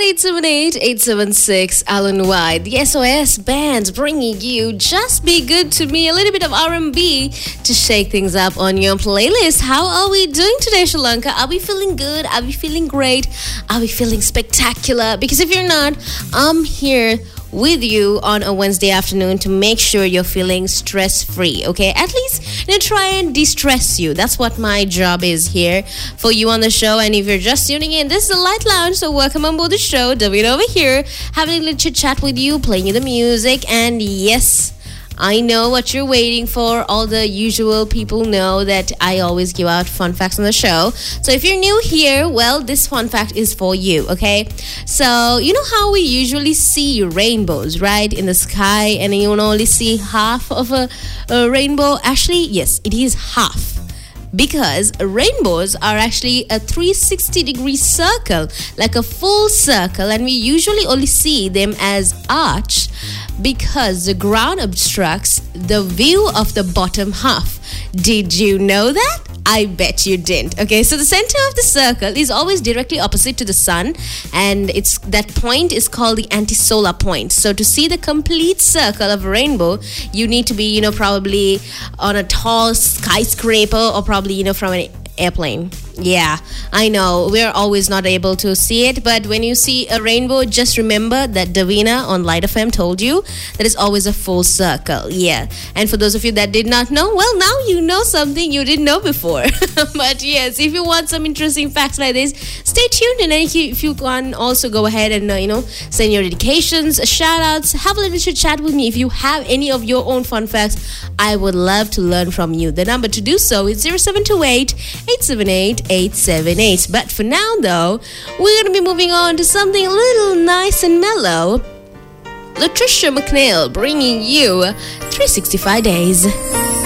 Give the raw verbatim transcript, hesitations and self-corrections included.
eight seven eight, eight seven six, Alan White. The S O S Band's bringing you Just Be Good to Me, a little bit of R and B to shake things up on your playlist. How are we doing today, Sri Lanka? Are we feeling good? Are we feeling great? Are we feeling spectacular? Because if you're not, I'm here with you on a Wednesday afternoon to make sure you're feeling stress-free, okay? At least, you know, try and de-stress you. That's what my job is here for you on the show. And if you're just tuning in, this is the Light Lounge, so welcome on board the show. David over here, having a little chit-chat with you, playing you the music, and yes, I know what you're waiting for. All the usual people know that I always give out fun facts on the show. So if you're new here, well, this fun fact is for you, okay? So you know how we usually see rainbows, right, in the sky, and you only see half of a, a rainbow? Actually, yes, it is half. Because rainbows are actually a three hundred sixty degree circle, like a full circle, and we usually only see them as arch because the ground obstructs the view of the bottom half. Did you know that? I bet you didn't. Okay, so the center of the circle is always directly opposite to the sun, and it's that point is called the antisolar point. So to see the complete circle of a rainbow, you need to be, you know, probably on a tall skyscraper or probably, you know, from an airplane. Yeah, I know we're always not able to see it, but when you see a rainbow, just remember that Davina on Light F M told you that it's always a full circle. Yeah, and for those of you that did not know, well, now you know something you didn't know before. But yes, if you want some interesting facts like this, stay tuned, and if you, if you can also go ahead and uh, you know, send your dedications, shout outs, have a little chit chat with me. If you have any of your own fun facts, I would love to learn from you. The number to do so is zero seven two eight, eight seven eight, eight seven eight. But for now, though, we're going to be moving on to something a little nice and mellow. Latricia McNeil bringing you three sixty-five days.